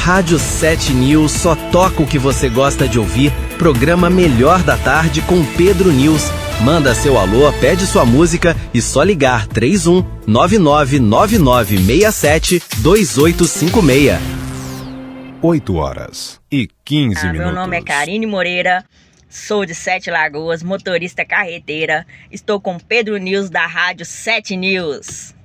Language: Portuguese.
Rádio 7 News só toca o que você gosta de ouvir. Programa Melhor da Tarde com Pedro News. Manda seu alô, pede sua música e só ligar 31 9999672856. 8h15. Meu nome é Karine Moreira, sou de Sete Lagoas, motorista carreteira. Estou com Pedro News da Rádio 7 News.